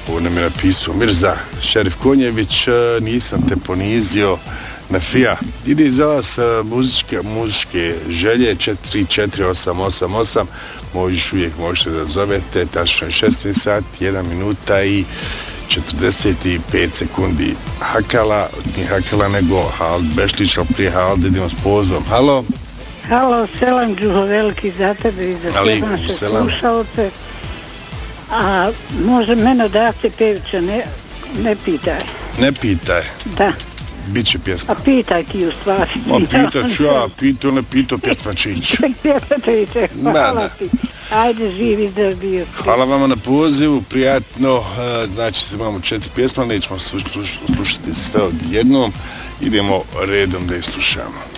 Ovo nam je napisao Mirza Šerif Konjević, nisam te ponizio na FIA. Ide za vas muzičke želje 43888, još uvijek možete da zovete, tačno je 16 sati, 1 minuta i 45 sekundi. Hakala, nije Hakala nego Hald Bešlić, ali prije Halde idemo s pozivom. Halo? Halo, selam Đuho, veliki za tebe i za sve naše slušalce. A može mene dati pevića, ne pitaj. Ne pitaj? Da. Biće pjesma. A pitaj ti u stvari. Pitat ću ja, pitao pjesma će ići. Pjesma će ići, hvala ti. Ajde, živi da bio. Hvala vama na pozivu, prijatno. Znači, imamo 4 pjesma, nećemo slušati sve odjednom. Idemo redom da ih slušamo.